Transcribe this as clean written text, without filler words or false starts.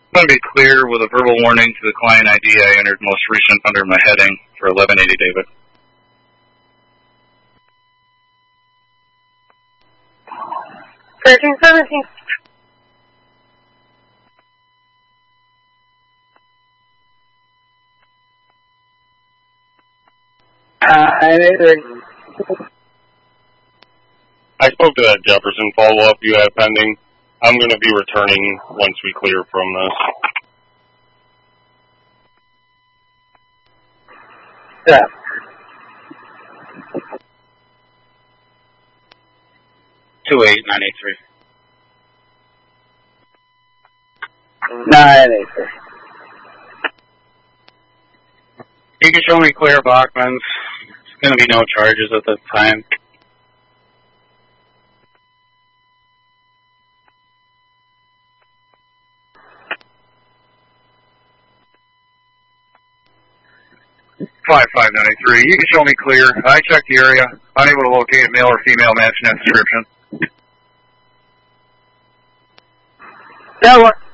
I'm going to be clear with a verbal warning to the client ID I entered most recent under my heading for 1180 David. Searching 17. I spoke to that Jefferson follow-up you had pending. I'm going to be returning once we clear from this. Yeah. 28983. 983. You can show me clear, Bachman's. There's going to be no charges at this time. Five 593. You can show me clear. I checked the area. Unable to locate a male or female matching that description. Yeah, what?